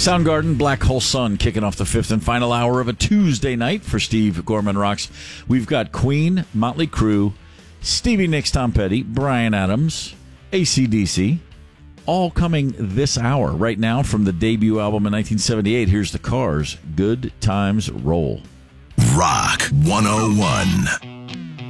Soundgarden, Black Hole Sun, kicking off the fifth and final hour of a Tuesday night for Steve Gorman Rocks. We've got Queen, Motley Crue, Stevie Nicks, Tom Petty, Bryan Adams, AC/DC, all coming this hour. Right now, from the debut album in 1978, here's the Cars, Good Times Roll. Rock 101.